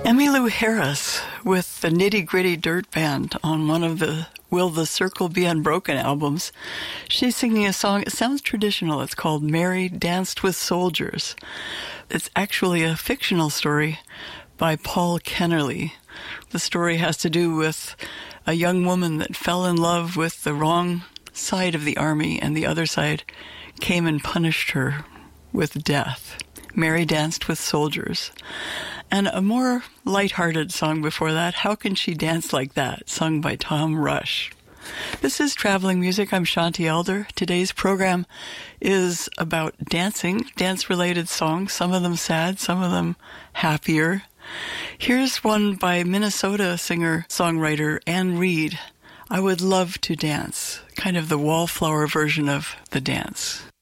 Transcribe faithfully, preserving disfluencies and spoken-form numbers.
Emmylou Harris with the Nitty Gritty Dirt Band on one of the Will the Circle Be Unbroken albums. She's singing a song, it sounds traditional, it's called Mary Danced with Soldiers. It's actually a fictional story by Paul Kennerly. The story has to do with a young woman that fell in love with the wrong side of the army, and the other side came and punished her with death. Mary Danced with Soldiers. And a more lighthearted song before that, How Can She Dance Like That, sung by Tom Rush. This is Traveling Music. I'm Shanti Elder. Today's program is about dancing, dance-related songs, some of them sad, some of them happier. Here's one by Minnesota singer-songwriter Anne Reed, I Would Love to Dance, kind of the Wallflower version of The Dance.